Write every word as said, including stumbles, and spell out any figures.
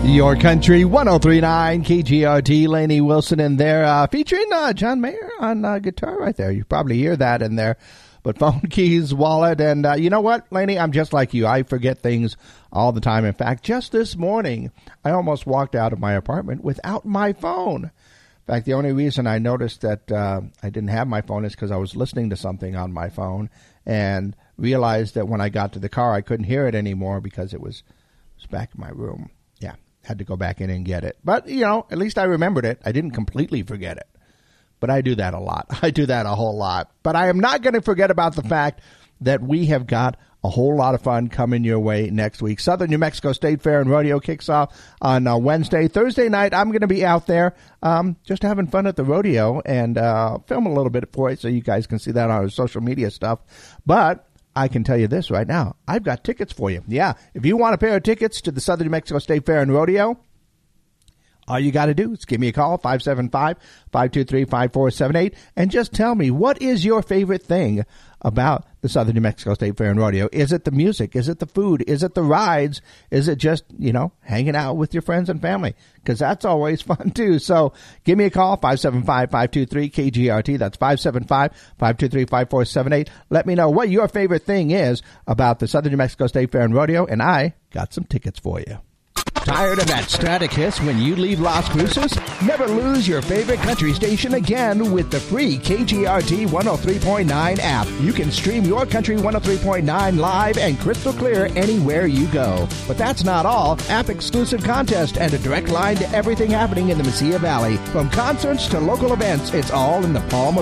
Your Country one oh three point nine K G R T. Lainey Wilson in there, uh, featuring uh, John Mayer on uh, guitar right there. You probably hear that in there. But phone, keys, wallet, and uh, you know what, Lainey? I'm just like you. I forget things all the time. In fact, just this morning, I almost walked out of my apartment without my phone. In fact, the only reason I noticed that uh, I didn't have my phone is because I was listening to something on my phone and realized that when I got to the car, I couldn't hear it anymore because it was, it was back in my room. Yeah, had to go back in and get it. But, you know, at least I remembered it. I didn't completely forget it. But I do that a lot. I do that a whole lot. But I am not going to forget about the fact that we have got a whole lot of fun coming your way next week. Southern New Mexico State Fair and Rodeo kicks off on uh, Wednesday. Thursday night, I'm going to be out there um, just having fun at the rodeo and uh, film a little bit for it so you guys can see that on our social media stuff. But I can tell you this right now. I've got tickets for you. Yeah, if you want a pair of tickets to the Southern New Mexico State Fair and Rodeo, all you got to do is give me a call, five seven five, five two three, five four seven eight, and just tell me, what is your favorite thing about the Southern New Mexico State Fair and Rodeo? Is it the music? Is it the food? Is it the rides? Is it just, you know, hanging out with your friends and family? Because that's always fun, too. So give me a call, five seven five, five two three, K G R T. That's five seven five, five two three, five four seven eight. Let me know what your favorite thing is about the Southern New Mexico State Fair and Rodeo, and I got some tickets for you. Tired of that static hiss when you leave Las Cruces? Never lose your favorite country station again with the free K G R T one oh three point nine app. You can stream your Country one oh three point nine live and crystal clear anywhere you go. But that's not all. App-exclusive contest and a direct line to everything happening in the Mesilla Valley. From concerts to local events, it's all in the palm of